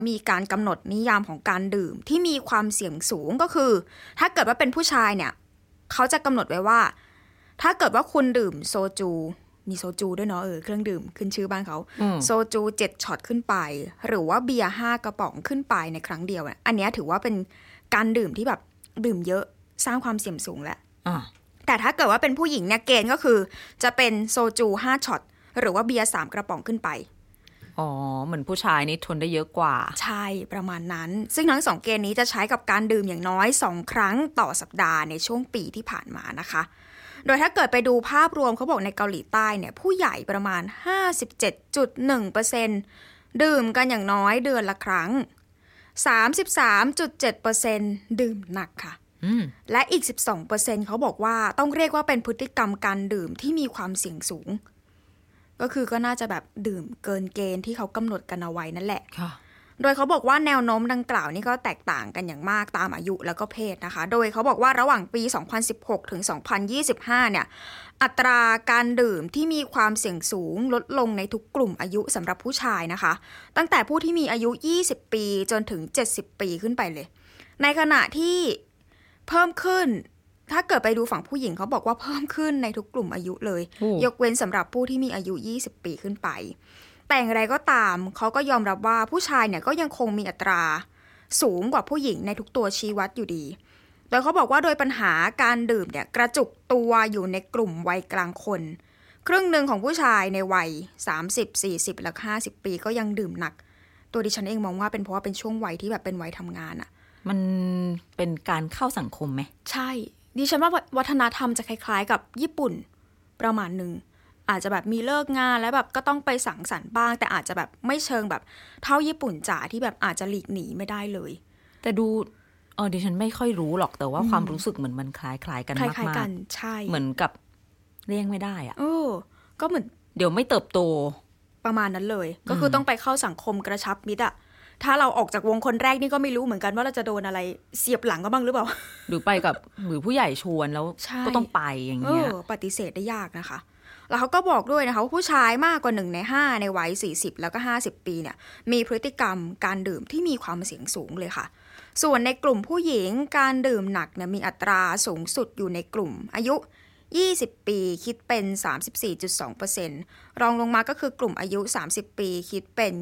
มีการกำหนดนิยามของการดื่มที่มีความเสี่ยงสูงก็คือถ้าเกิดว่าเป็นผู้ชายเนี่ยเขาจะกำหนดไว้ว่าถ้าเกิดว่าคุณดื่มโซจูมีโซจูด้วยเนาะเครื่องดื่มขึ้นชื่อบ้านเขาโซจู7ช็อตขึ้นไปหรือว่าเบียร์5กระป๋องขึ้นไปในครั้งเดียวอันนี้ถือว่าเป็นการดื่มที่แบบดื่มเยอะสร้างความเสี่ยงสูงแหละแต่ถ้าเกิดว่าเป็นผู้หญิงเนี่ยเกณฑ์ก็คือจะเป็นโซจู5ช็อตหรือว่าเบียร์3กระป๋องขึ้นไปอ๋อเหมือนผู้ชายนี่ทนได้เยอะกว่าใช่ประมาณนั้นซึ่งทั้ง2เกณฑ์นี้จะใช้กับการดื่มอย่างน้อย2ครั้งต่อสัปดาห์ในช่วงปีที่ผ่านมานะคะโดยถ้าเกิดไปดูภาพรวมเขาบอกในเกาหลีใต้เนี่ยผู้ใหญ่ประมาณ 57.1% ดื่มกันอย่างน้อยเดือนละครั้ง 33.7% ดื่มหนักค่ะและอีก 12% เขาบอกว่าต้องเรียกว่าเป็นพฤติกรรมการดื่มที่มีความเสี่ยงสูงก็คือก็น่าจะแบบดื่มเกินเกณฑ์ที่เขากำหนดกันเอาไว้นั่นแหละโดยเขาบอกว่าแนวโน้มดังกล่าวนี่ก็แตกต่างกันอย่างมากตามอายุแล้วก็เพศนะคะโดยเขาบอกว่าระหว่างปี 2016 ถึง 2025 เนี่ยอัตราการดื่มที่มีความเสี่ยงสูงลดลงในทุกกลุ่มอายุสำหรับผู้ชายนะคะตั้งแต่ผู้ที่มีอายุ 20 ปีจนถึง 70 ปีขึ้นไปเลยในขณะที่เพิ่มขึ้นถ้าเกิดไปดูฝั่งผู้หญิงเขาบอกว่าเพิ่มขึ้นในทุกกลุ่มอายุเลยยกเว้นสำหรับผู้ที่มีอายุ 20 ปีขึ้นไปแต่อย่างไรก็ตามเขาก็ยอมรับว่าผู้ชายเนี่ยก็ยังคงมีอัตราสูงกว่าผู้หญิงในทุกตัวชี้วัดอยู่ดีโดยเขาบอกว่าโดยปัญหาการดื่มเนี่ยกระจุกตัวอยู่ในกลุ่มวัยกลางคนครึ่งหนึ่งของผู้ชายในวัย30 40และ50ปีก็ยังดื่มหนักตัวดิฉันเองมองว่าเป็นเพราะว่าเป็นช่วงวัยที่แบบเป็นวัยทำงานอะมันเป็นการเข้าสังคมไหมใช่ดิฉันว่าวัฒนธรรมจะคล้ายๆกับญี่ปุ่นประมาณนึงอาจจะแบบมีเลิกงานแล้วแบบก็ต้องไปสังสรรค์บ้างแต่อาจจะแบบไม่เชิงแบบเท่าญี่ปุ่นจ๋าที่แบบอาจจะหลีกหนีไม่ได้เลยแต่ดูดิฉันไม่ค่อยรู้หรอกแต่ว่าความรู้สึกเหมือนมันคล้ายๆกันมากๆคล้ายๆกันใช่เหมือนกับเลี่ยงไม่ได้อะก็เหมือนเดี๋ยวไม่เติบโตประมาณนั้นเลยก็คือต้องไปเข้าสังคมกระชับมิตรอะถ้าเราออกจากวงคนแรกนี่ก็ไม่รู้เหมือนกันว่าเราจะโดนอะไรเสียบหลังก็บ้างหรือเปล่าหรือไปกับหรือผู้ใหญ่ชวนแล้วก็ต้องไปอย่างเงี้ยปฏิเสธได้ยากนะคะแล้วเขาก็บอกด้วยนะคะว่าผู้ชายมากกว่า1 ใน 5ในวัย40แล้วก็50ปีเนี่ยมีพฤติกรรมการดื่มที่มีความเสี่ยงสูงเลยค่ะส่วนในกลุ่มผู้หญิงการดื่มหนักเนี่ยมีอัตราสูงสุดอยู่ในกลุ่มอายุ20ปีคิดเป็น 34.2% รองลงมาก็คือกลุ่มอายุ30ปีคิดเป็น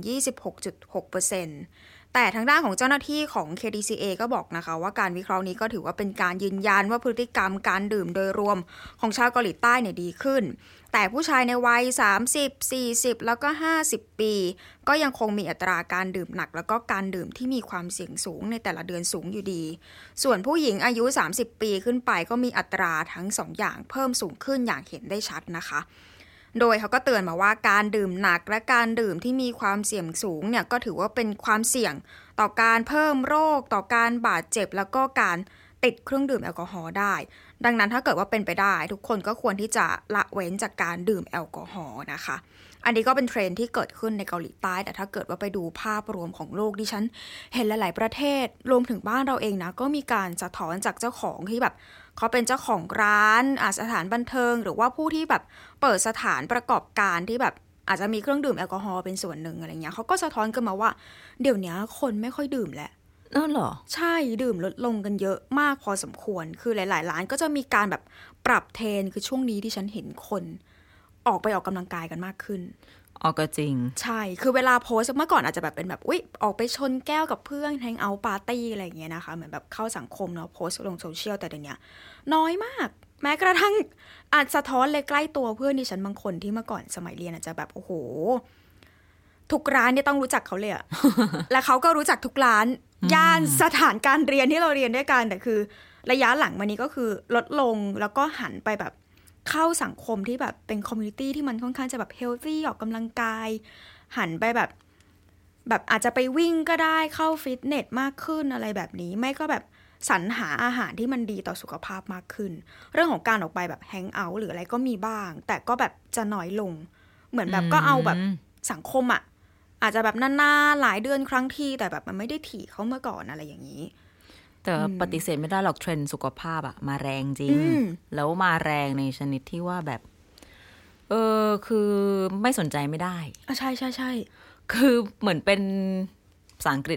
26.6%แต่ทางด้านของเจ้าหน้าที่ของ KDCA ก็บอกนะคะว่าการวิเคราะห์นี้ก็ถือว่าเป็นการยืนยันว่าพฤติกรรมการดื่มโดยรวมของชาวเกาหลีใต้เนี่ยดีขึ้นแต่ผู้ชายในวัย30 40แล้วก็50ปีก็ยังคงมีอัตราการดื่มหนักแล้วก็การดื่มที่มีความเสี่ยงสูงในแต่ละเดือนสูงอยู่ดีส่วนผู้หญิงอายุ30ปีขึ้นไปก็มีอัตราทั้ง2อย่างเพิ่มสูงขึ้นอย่างเห็นได้ชัดนะคะโดยเขาก็เตือนมาว่าการดื่มหนักและการดื่มที่มีความเสี่ยงสูงเนี่ยก็ถือว่าเป็นความเสี่ยงต่อการเพิ่มโรคต่อการบาดเจ็บแล้วก็การติดเครื่องดื่มแอลกอฮอล์ได้ดังนั้นถ้าเกิดว่าเป็นไปได้ทุกคนก็ควรที่จะละเว้นจากการดื่มแอลกอฮอล์นะคะอันนี้ก็เป็นเทรนด์ที่เกิดขึ้นในเกาหลีใต้แต่ถ้าเกิดว่าไปดูภาพรวมของโลกดิฉันเห็นหลายๆประเทศรวมถึงบ้านเราเองนะก็มีการสะท้อนจากเจ้าของที่แบบเขาเป็นเจ้าของร้านสถานบันเทิงหรือว่าผู้ที่แบบเปิดสถานประกอบการที่แบบอาจจะมีเครื่องดื่มแอลกอฮอล์เป็นส่วนหนึ่งอะไรเงี้ยเขาก็สะท้อนกันมาว่าเดี๋ยวนี้คนไม่ค่อยดื่มแล้วเหรอใช่ดื่มลดลงกันเยอะมากพอสมควรคือหลายๆร้านก็จะมีการแบบปรับเทรนคือช่วงนี้ที่ฉันเห็นคนออกไปออกกำลังกายกันมากขึ้นก็จริงใช่คือเวลาโพสเมื่อก่อนอาจจะแบบเป็นแบบออกไปชนแก้วกับเพื่อนแฮงเอาท์ปาร์ตี้อะไรอย่างเงี้ยนะคะเหมือนแบบเข้าสังคมเนาะโพสลงโซเชียลแต่เดี๋ยวนี้น้อยมากแม้กระทั่งอาจสะท้อนเลยใกล้ตัวเพื่อนดิฉันบางคนที่เมื่อก่อนสมัยเรียนอาจจะแบบโอ้โหทุกร้านเนี่ยต้องรู้จักเขาเลยอะ และเขาก็รู้จักทุกร้านย่านสถานการเรียนที่เราเรียนด้วยกันแต่คือระยะหลังมานี้ก็คือลดลงแล้วก็หันไปแบบเข้าสังคมที่แบบเป็นคอมมูนิตี้ที่มันค่อนข้างจะแบบเฮลตี้ออกกำลังกายหันไปแบบอาจจะไปวิ่งก็ได้เข้าฟิตเนสมากขึ้นอะไรแบบนี้ไม่ก็แบบสรรหาอาหารที่มันดีต่อสุขภาพมากขึ้นเรื่องของการออกไปแบบแฮงเอาท์หรืออะไรก็มีบ้างแต่ก็แบบจะน้อยลงเหมือนแบบก็เอาแบบสังคมอะอาจจะแบบนานๆหลายเดือนครั้งทีแต่แบบมันไม่ได้ถี่เขาเมื่อก่อนอะไรอย่างนี้แต่ปฏิเสธไม่ได้หรอกเทรนด์สุขภาพอะมาแรงจริงแล้วมาแรงในชนิดที่ว่าแบบคือไม่สนใจไม่ได้ใช่ใช่ใช่คือเหมือนเป็นภาษาอังกฤษ